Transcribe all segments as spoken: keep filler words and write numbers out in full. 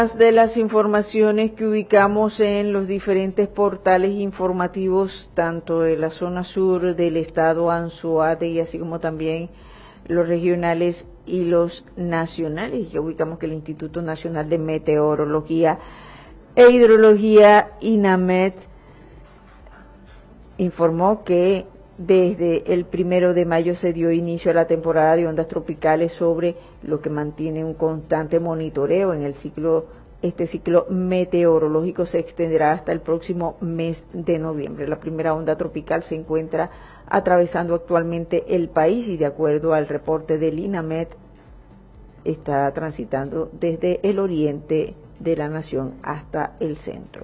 De las informaciones que ubicamos en los diferentes portales informativos, tanto de la zona sur del estado Anzoátegui, así como también los regionales y los nacionales, ya ubicamos que el Instituto Nacional de Meteorología e Hidrología, INAMET, informó que desde el primero de mayo se dio inicio a la temporada de ondas tropicales, sobre lo que mantiene un constante monitoreo en el ciclo. Este ciclo meteorológico se extenderá hasta el próximo mes de noviembre. La primera onda tropical se encuentra atravesando actualmente el país y, de acuerdo al reporte del INAMET, está transitando desde el oriente de la nación hasta el centro.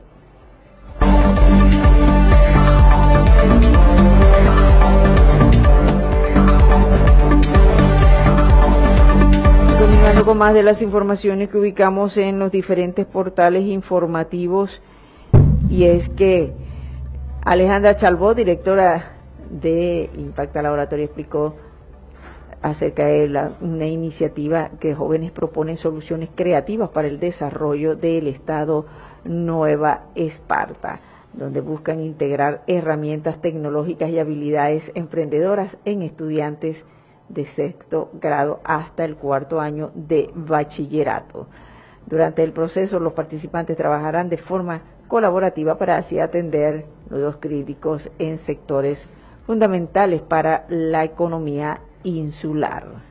Continuando con más de las informaciones que ubicamos en los diferentes portales informativos, y es que Alejandra Chalbó, directora de Impacta Laboratorio, explicó acerca de la, una iniciativa que jóvenes proponen soluciones creativas para el desarrollo del estado Nueva Esparta, donde buscan integrar herramientas tecnológicas y habilidades emprendedoras en estudiantes de sexto grado hasta el cuarto año de bachillerato. Durante el proceso, los participantes trabajarán de forma colaborativa para así atender nudos críticos en sectores fundamentales para la economía insular.